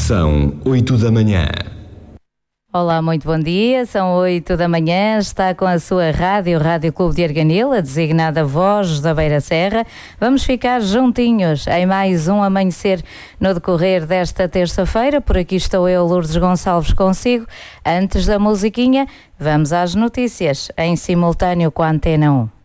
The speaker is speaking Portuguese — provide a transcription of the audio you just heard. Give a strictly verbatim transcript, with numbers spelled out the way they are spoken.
São oito da manhã. Olá, muito bom dia, são oito da manhã, está com a sua rádio, Rádio Clube de Arganil, a designada Voz da Beira Serra. Vamos ficar juntinhos em mais um amanhecer no decorrer desta terça-feira. Por aqui estou eu, Lourdes Gonçalves, consigo. Antes da musiquinha, vamos às notícias, em simultâneo com a Antena um.